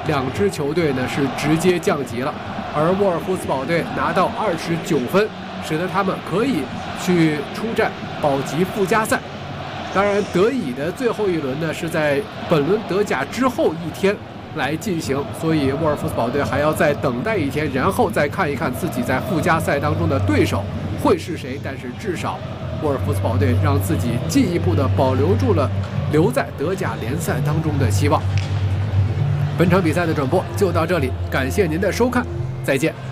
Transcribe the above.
2支球队呢是直接降级了，而沃尔夫斯堡队拿到29分，使得他们可以去出战保级附加赛。当然，德乙的最后一轮呢是在本轮德甲之后1天来进行，所以沃尔夫斯堡队还要再等待1天，然后再看一看自己在附加赛当中的对手会是谁。但是至少沃尔夫斯堡队让自己进一步的保留住了留在德甲联赛当中的希望。本场比赛的转播就到这里，感谢您的收看，再见。